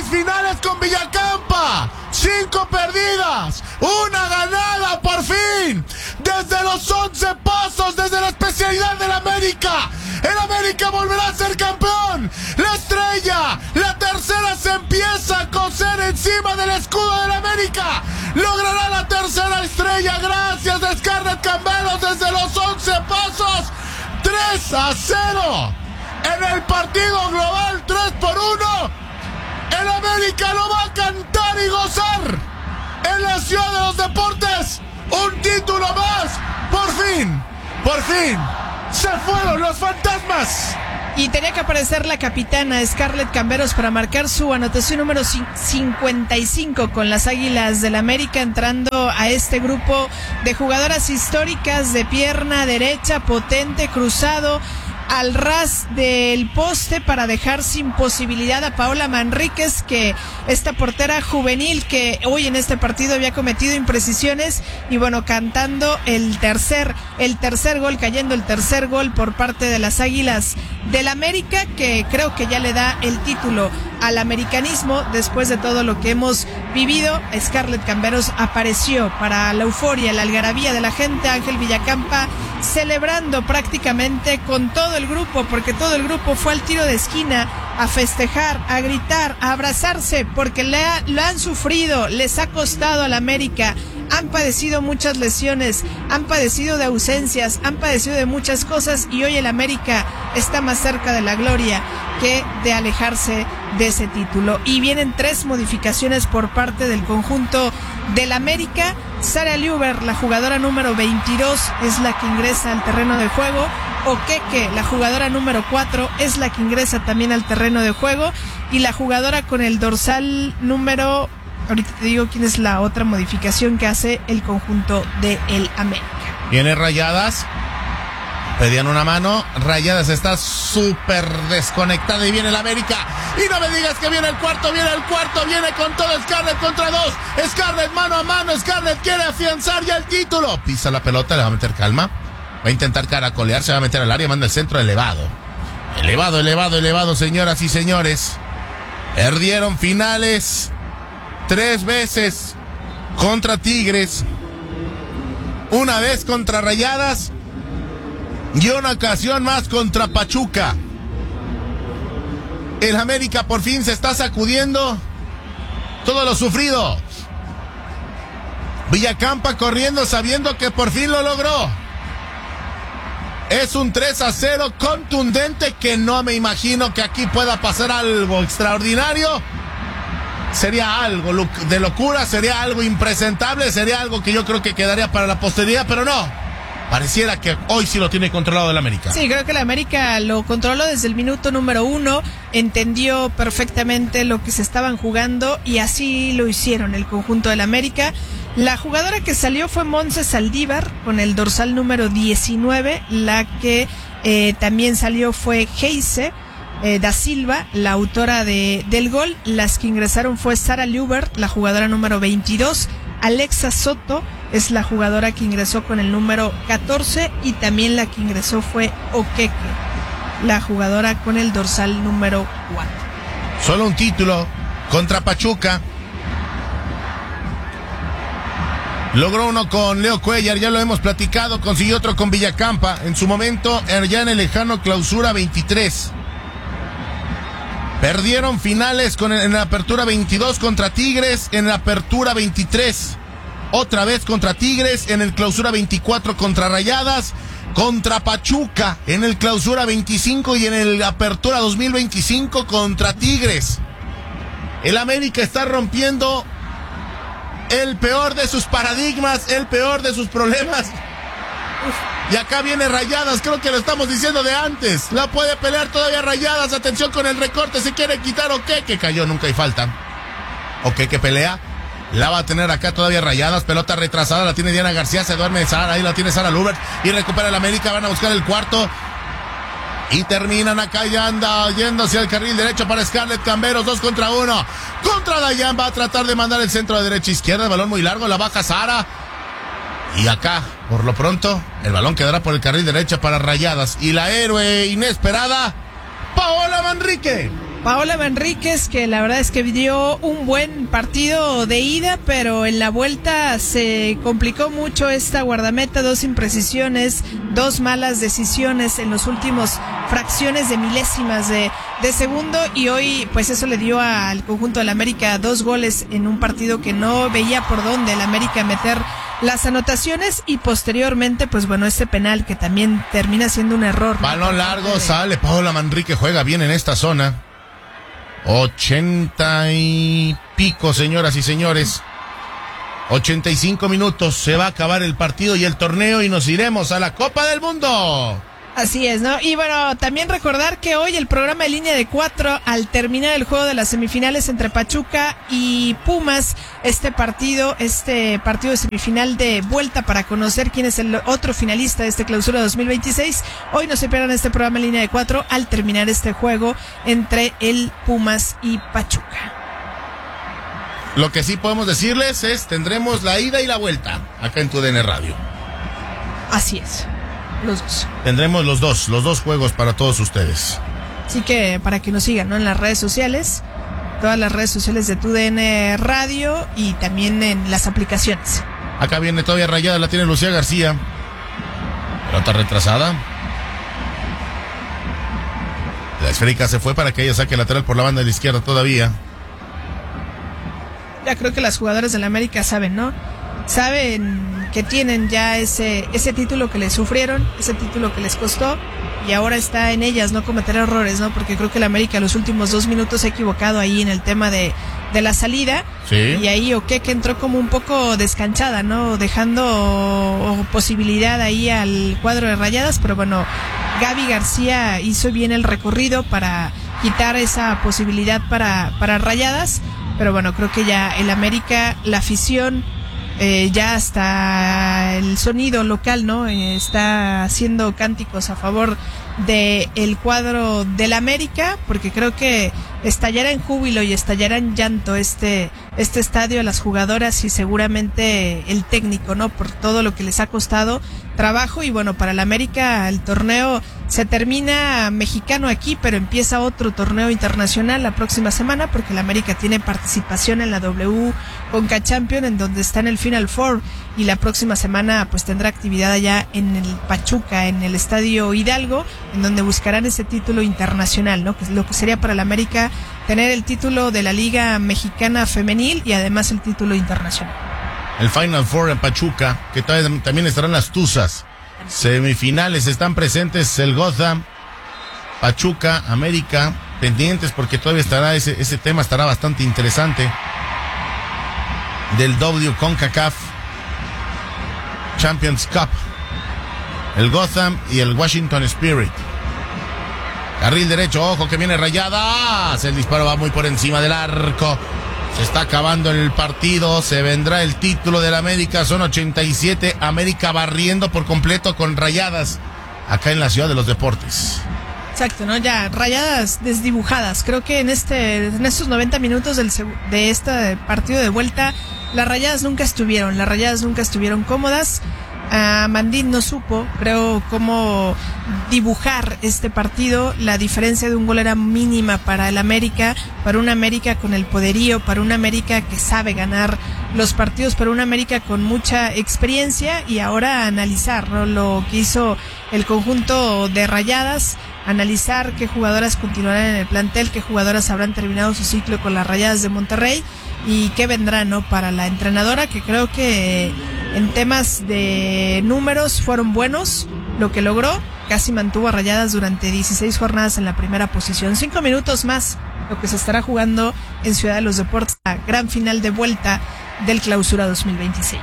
finales con Villacampa. 5 perdidas, 1 ganada por fin. Desde los 11 pasos, desde la especialidad del América. El América volverá a ser campeón. La estrella, la tercera se empieza a coser encima del escudo del América. Logrará la tercera estrella gracias a Scarlett Camberos desde los 11 pasos. 3-0 en el partido global, 3-1. El América lo va a cantar y gozar en la ciudad de los deportes. Un título más. Por fin, se fueron los fantasmas. Y tenía que aparecer la capitana Scarlett Camberos para marcar su anotación número 55 con las Águilas del América, entrando a este grupo de jugadoras históricas de pierna derecha, potente, cruzado al ras del poste para dejar sin posibilidad a Paola Manríquez, que esta portera juvenil que hoy en este partido había cometido imprecisiones, y bueno, cantando el tercer gol, cayendo el tercer gol por parte de las Águilas del América, que creo que ya le da el título al americanismo después de todo lo que hemos vivido. Scarlett Camberos apareció para la euforia, la algarabía de la gente. Ángel Villacampa celebrando prácticamente con todo el grupo, porque todo el grupo fue al tiro de esquina a festejar, a gritar, a abrazarse, porque lo han sufrido, les ha costado al América. Han padecido muchas lesiones, han padecido de ausencias, han padecido de muchas cosas, y hoy el América está más cerca de la gloria que de alejarse de ese título. Y vienen 3 modificaciones por parte del conjunto del América. Sara Liuber, la jugadora número 22, es la que ingresa al terreno de juego. Oqueque, la jugadora número 4, es la que ingresa también al terreno de juego. Y la jugadora con el dorsal número... Ahorita te digo quién es la otra modificación que hace el conjunto de el América. Viene Rayadas. Pedían una mano. Rayadas está súper desconectada y viene el América. Y no me digas que viene el cuarto. Viene con todo. Scarlett contra 2. Scarlett mano a mano. Scarlett quiere afianzar ya el título. Pisa la pelota, le va a meter calma. Va a intentar caracolear, se va a meter al área, manda el centro elevado. Elevado, señoras y señores. Perdieron finales 3 veces contra Tigres, una vez contra Rayadas y una ocasión más contra Pachuca. El América por fin se está sacudiendo todo lo sufrido. Villacampa corriendo sabiendo que por fin lo logró. Es un 3-0 contundente que no me imagino que aquí pueda pasar algo extraordinario. Sería algo de locura, sería algo impresentable, sería algo que yo creo que quedaría para la posteridad, pero no. Pareciera que hoy sí lo tiene controlado el América. Sí, creo que el América lo controló desde el minuto número 1, entendió perfectamente lo que se estaban jugando y así lo hicieron el conjunto del América. La jugadora que salió fue Montse Saldívar con el dorsal número 19, la que también salió fue Heise da Silva, la autora del gol. Las que ingresaron fue Sara Liuber, la jugadora número 22, Alexa Soto es la jugadora que ingresó con el número 14 y también la que ingresó fue Oqueque, la jugadora con el dorsal número 4. Solo un título contra Pachuca. Logró uno con Leo Cuellar, ya lo hemos platicado, consiguió otro con Villacampa, en su momento ya en el lejano clausura 23. Perdieron finales en la apertura 22 contra Tigres, en la apertura 23 otra vez contra Tigres, en el clausura 24 contra Rayadas, contra Pachuca en el clausura 25 y en el apertura 2025 contra Tigres. El América está rompiendo el peor de sus paradigmas, el peor de sus problemas. Y acá viene Rayadas, creo que lo estamos diciendo de antes. La puede pelear todavía Rayadas, atención con el recorte, se quiere quitar Oqueque, cayó, nunca hay falta. Oqueque pelea, la va a tener acá todavía Rayadas, pelota retrasada, la tiene Diana García, se duerme Sara, ahí la tiene Sara Lubert y recupera el América, van a buscar el cuarto. Y terminan acá y anda yendo hacia el carril derecho para Scarlett Camberos, 2 contra 1. Contra Dayan, va a tratar de mandar el centro de derecha a izquierda, el balón muy largo, la baja Sara. Y acá, por lo pronto, el balón quedará por el carril derecho para Rayadas. Y la héroe inesperada, Paola Manríquez. Paola Manríquez, que la verdad es que dio un buen partido de ida, pero en la vuelta se complicó mucho esta guardameta, 2 imprecisiones, 2 malas decisiones en los últimos fracciones de milésimas de segundo, y hoy pues eso le dio al conjunto del América 2 goles en un partido que no veía por dónde el América meter las anotaciones, y posteriormente pues bueno, este penal que también termina siendo un error. Balón largo, sale Paola Manríquez, juega bien en esta zona. 80 y pico, señoras y señores. 85 minutos, se va a acabar el partido y el torneo y nos iremos a la Copa del Mundo. Así es, ¿no? Y bueno, también recordar que hoy el programa de Línea de 4, al terminar el juego de las semifinales entre Pachuca y Pumas, este partido de semifinal de vuelta para conocer quién es el otro finalista de este clausura 2026, hoy no se pierdan este programa de Línea de 4 al terminar este juego entre el Pumas y Pachuca. Lo que sí podemos decirles es, tendremos la ida y la vuelta acá en TUDN Radio. Así es. Los dos. Tendremos los dos juegos para todos ustedes. Así que para que nos sigan, ¿no? En las redes sociales, todas las redes sociales de TUDN Radio y también en las aplicaciones. Acá viene todavía rayada, la tiene Lucía García. Pelota retrasada. La esférica se fue para que ella saque lateral por la banda de la izquierda todavía. Ya creo que las jugadoras del América saben, ¿no? Saben que tienen ya ese título que les sufrieron, ese título que les costó, y ahora está en ellas no cometer errores, ¿no? Porque creo que el América los últimos 2 minutos se ha equivocado ahí en el tema de la salida. Sí. Y ahí Oqueque entró como un poco descanchada, ¿no? Dejando posibilidad ahí al cuadro de Rayadas, pero bueno, Gaby García hizo bien el recorrido para quitar esa posibilidad para Rayadas, pero bueno, creo que ya el América, la afición, ya hasta el sonido local, ¿no? Está haciendo cánticos a favor del cuadro del América, porque creo que estallará en júbilo y estallará en llanto este estadio a las jugadoras y seguramente el técnico, ¿no? Por todo lo que les ha costado trabajo. Y bueno, para el América el torneo se termina mexicano aquí, pero empieza otro torneo internacional la próxima semana, porque el América tiene participación en la W Conca Champions, en donde está en el Final Four, y la próxima semana pues tendrá actividad allá en el Pachuca, en el Estadio Hidalgo, en donde buscarán ese título internacional, ¿no? Que es lo que sería para el América tener el título de la Liga Mexicana Femenil y además el título internacional. El Final Four en Pachuca, que también estarán las Tuzas. Semifinales están presentes el Gotham, Pachuca, América, pendientes porque todavía estará ese tema estará bastante interesante. Del W CONCACAF Champions Cup, el Gotham y el Washington Spirit. Carril derecho, ojo que viene Rayadas, el disparo va muy por encima del arco. Se está acabando el partido, se vendrá el título del América, son 87, América barriendo por completo con Rayadas acá en la Ciudad de los Deportes. Exacto, ¿no? Ya Rayadas desdibujadas. Creo que en estos 90 minutos de este partido de vuelta, las Rayadas nunca estuvieron cómodas. Mandín no supo, creo, cómo dibujar este partido. La diferencia de un gol era mínima para el América, para un América con el poderío, para un América que sabe ganar los partidos, para un América con mucha experiencia. Y ahora analizar, ¿no?, lo que hizo el conjunto de Rayadas, analizar qué jugadoras continuarán en el plantel, qué jugadoras habrán terminado su ciclo con las Rayadas de Monterrey y qué vendrá, ¿no?, para la entrenadora, que creo que en temas de números fueron buenos lo que logró. Casi mantuvo a Rayadas durante 16 jornadas en la primera posición. 5 minutos más lo que se estará jugando en Ciudad de los Deportes, la gran final de vuelta del Clausura 2026.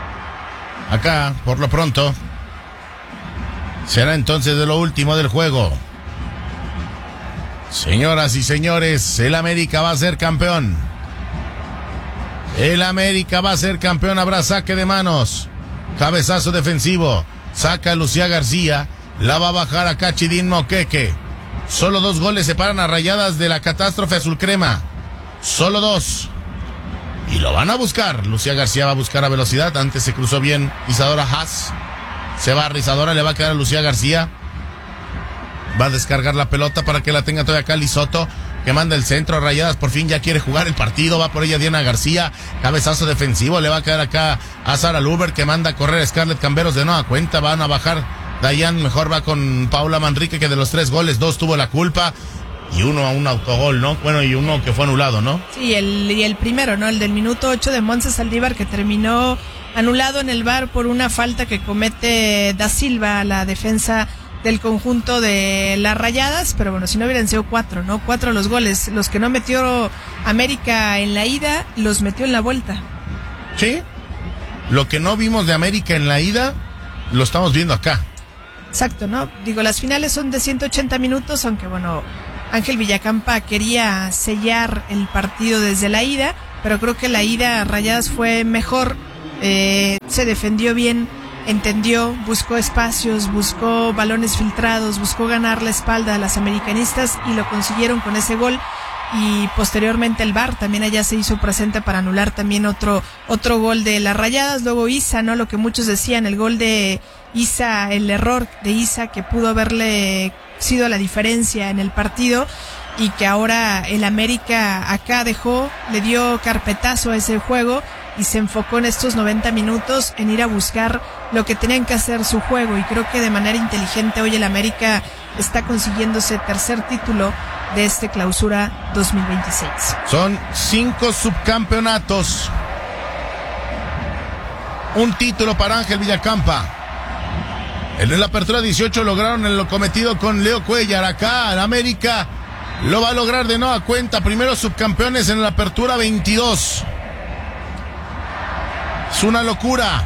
Acá, por lo pronto, será entonces de lo último del juego. Señoras y señores, el América va a ser campeón. El América va a ser campeón, habrá saque de manos. Cabezazo defensivo. Saca a Lucía García. La va a bajar a Cachidín Moqueque. Solo 2 goles separan a Rayadas de la catástrofe azul crema. Solo 2. Y lo van a buscar. Lucía García va a buscar a velocidad. Antes se cruzó bien Isadora Haas. Se va a Isadora, le va a quedar a Lucía García. Va a descargar la pelota para que la tenga todavía acá Lisoto. que manda el centro. Rayadas por fin ya quiere jugar el partido, va por ella Diana García, cabezazo defensivo, le va a quedar acá a Sara Luber, que manda a correr a Scarlett Camberos de nueva cuenta. Van a bajar Dayan, mejor va con Paula Manrique, que de los 3 goles, 2 tuvo la culpa. Y uno a un autogol, ¿no? Bueno, y uno que fue anulado, ¿no? Sí, el primero, ¿no? El del minuto 8 de Montse Saldívar, que terminó anulado en el VAR por una falta que comete Da Silva a la defensa del conjunto de las Rayadas. Pero bueno, si no hubieran sido 4, ¿no? 4 los goles. Los que no metió América en la ida, los metió en la vuelta. Sí. Lo que no vimos de América en la ida, lo estamos viendo acá. Exacto, ¿no? Digo, las finales son de 180 minutos, aunque bueno, Ángel Villacampa quería sellar el partido desde la ida, pero creo que la ida Rayadas fue mejor, se defendió bien, entendió, buscó espacios, buscó balones filtrados, buscó ganar la espalda a las americanistas y lo consiguieron con ese gol. Y posteriormente el VAR también allá se hizo presente para anular también otro gol de las Rayadas. Luego Isa, ¿no? Lo que muchos decían, el gol de Isa, el error de Isa que pudo haberle sido la diferencia en el partido, y que ahora el América acá le dio carpetazo a ese juego y se enfocó en estos 90 minutos en ir a buscar lo que tenían que hacer, su juego, y creo que de manera inteligente hoy el América está consiguiendo ese tercer título de este clausura 2026. Son 5 subcampeonatos, un título para Ángel Villacampa. En la apertura 18 lograron lo cometido con Leo Cuellar. Acá el América lo va a lograr de nueva cuenta. Primeros subcampeones en la apertura 22. Es una locura.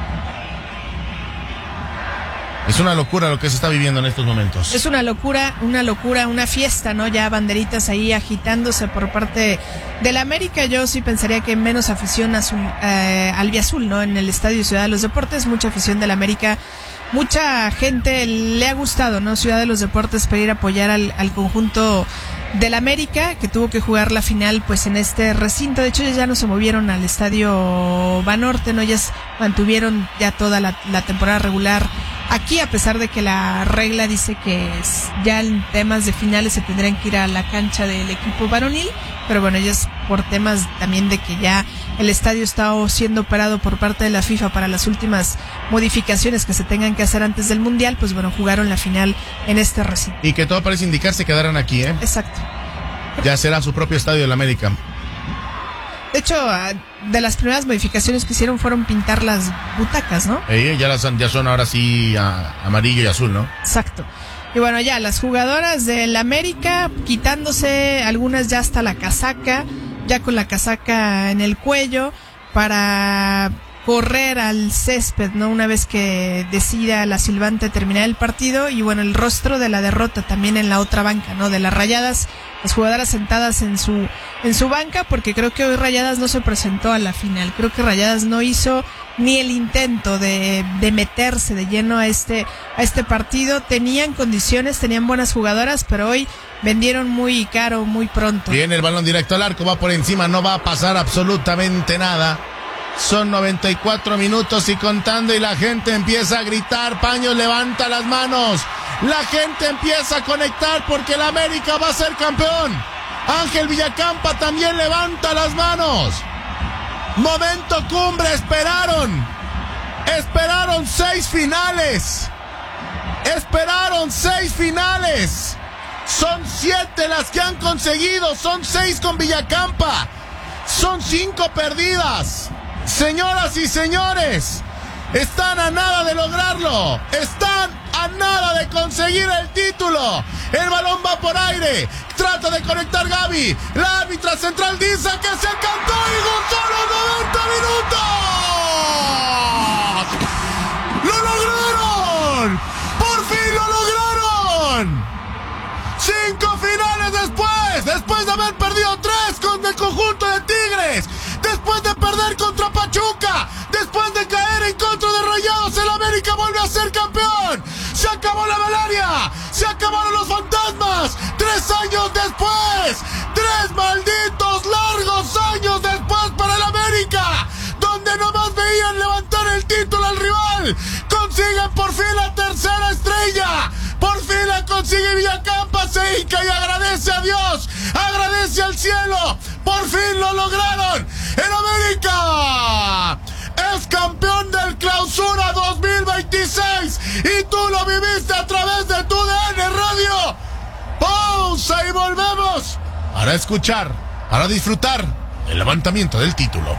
Es una locura lo que se está viviendo en estos momentos. Es una locura, una fiesta, ¿no? Ya banderitas ahí agitándose por parte del América. Yo sí pensaría que menos afición albiazul, ¿no? En el Estadio Ciudad de los Deportes, mucha afición del América. Mucha gente le ha gustado, ¿no? Ciudad de los Deportes, para ir a apoyar al conjunto del América, que tuvo que jugar la final pues en este recinto. De hecho, ya no se movieron al Estadio Banorte, ¿no? Ya mantuvieron ya toda la temporada regular aquí, a pesar de que la regla dice que ya en temas de finales se tendrán que ir a la cancha del equipo varonil, pero bueno, ellos por temas también de que ya el estadio está siendo operado por parte de la FIFA para las últimas modificaciones que se tengan que hacer antes del Mundial, pues bueno, jugaron la final en este recinto. Y que todo parece indicar se quedarán aquí, ¿eh? Exacto. Ya será su propio estadio del América. De hecho, de las primeras modificaciones que hicieron fueron pintar las butacas, ¿no? Ya son ahora sí amarillo y azul, ¿no? Exacto. Y bueno, ya las jugadoras del América quitándose algunas ya hasta la casaca, ya con la casaca en el cuello, para correr al césped, ¿no? Una vez que decida la silbante terminar el partido. Y bueno, el rostro de la derrota también en la otra banca, ¿no? De las Rayadas, las jugadoras sentadas en su banca, porque creo que hoy Rayadas no se presentó a la final. Creo que Rayadas no hizo ni el intento de meterse de lleno a este partido. Tenían condiciones, tenían buenas jugadoras, pero hoy vendieron muy caro, muy pronto. Viene el balón directo al arco, va por encima, no va a pasar absolutamente nada. Son 94 minutos y contando, y la gente empieza a gritar. Paños levanta las manos. La gente empieza a conectar porque el América va a ser campeón. Ángel Villacampa también levanta las manos. Momento cumbre, esperaron 6 finales. Esperaron 6 finales. Son 7 las que han conseguido, son 6 con Villacampa. Son 5 perdidas. Señoras y señores, están a nada de lograrlo. Están a nada de conseguir el título. El balón va por aire. Trata de conectar Gaby. La árbitra central dice que se cantó y gozó los 90 minutos. ¡Lo lograron! ¡Por fin lo lograron! 5 finales después de haber perdido 3 con el conjunto de Tigres, después de perder contra Pachuca, después de caer en contra de Rayados, el América vuelve a ser campeón. Se acabó la malaria, se acabaron los fantasmas. 3 años después, 3 malditos largos años después para el América, donde nomás veían levantar el título al rival, consiguen por fin la tercera estrella, por fin la consiguen. sigue Villacampa, se hinca y agradece a Dios, agradece al cielo. Por fin lo lograron. En América es campeón del Clausura 2026 y tú lo viviste a través de tu DN Radio. Pausa y volvemos para escuchar, para disfrutar el levantamiento del título.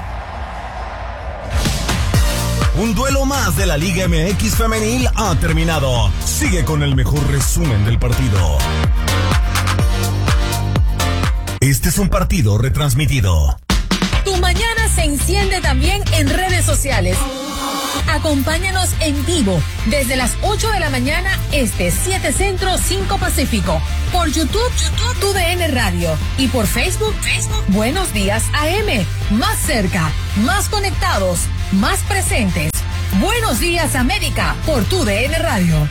Un duelo más de la Liga MX Femenil ha terminado. Sigue con el mejor resumen del partido. Este es un partido retransmitido. Tu mañana se enciende también en redes sociales. Acompáñanos en vivo desde las 8 de la mañana, 7 Centro, 5 Pacífico. Por YouTube, tu DN Radio. Y por Facebook, Buenos Días AM. Más cerca, más conectados, más presentes. Buenos Días América por tu DN Radio.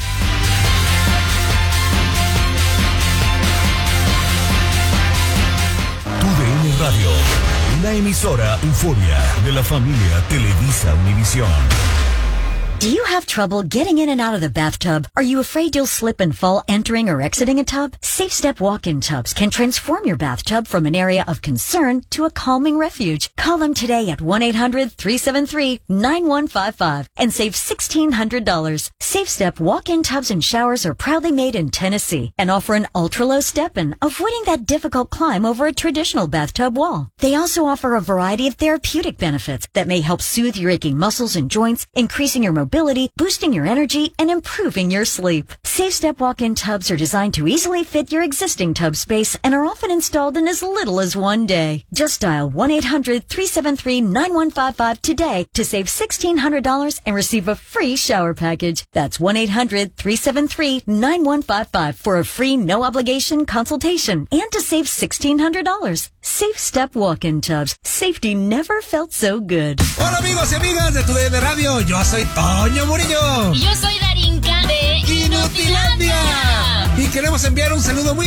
Tu DN Radio, una emisora Euforia de la familia Televisa Univisión. Do you have trouble getting in and out of the bathtub? Are you afraid you'll slip and fall entering or exiting a tub? Safe Step walk-in tubs can transform your bathtub from an area of concern to a calming refuge. Call them today at 1-800-373-9155 and save $1,600. Safe Step walk-in tubs and showers are proudly made in Tennessee and offer an ultra-low step-in, avoiding that difficult climb over a traditional bathtub wall. They also offer a variety of therapeutic benefits that may help soothe your aching muscles and joints, increasing your mobility, boosting your energy, and improving your sleep. Safe Step walk-in tubs are designed to easily fit your existing tub space and are often installed in as little as one day. Just dial 1-800-373-9155 today to save $1,600 and receive a free shower package. That's 1-800-373-9155 for a free no-obligation consultation and to save $1,600. Safe Step walk-in tubs. Safety never felt so good. Hola amigos y amigas de tu DN Radio, yo soy Toño Murillo. Y yo soy Darinka de Inutilandia. Y queremos enviar un saludo muy